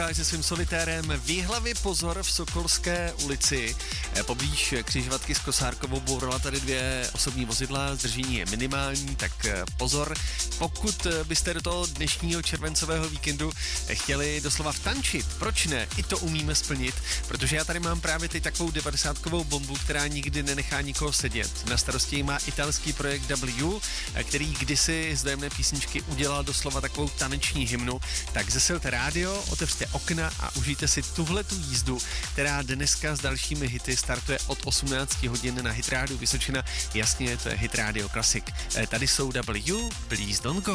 se svým solitérem v Jihlavě, pozor, v Sokolské ulici. Poblíž křižovatky s Kosárkovou bourala tady 2 osobní vozidla, zdržení je minimální, tak pozor. Pokud byste do toho dnešního červencového víkendu chtěli doslova vtančit, proč ne, i to umíme splnit, protože já tady mám právě teď takovou 90kovou bombu, která nikdy nenechá nikoho sedět. Na starosti má italský projekt W, který kdysi z dojemné písničky udělal doslova takovou taneční hymnu. Tak zesilte rádio, otevřte okna a užijte si tuhletu jízdu, která dneska s dalšími hity startuje od 18 hodin na Hit Rádiu Vysočina. Jasně, to je Hit Radio Classic. Tady jsou W, Please Don't Go.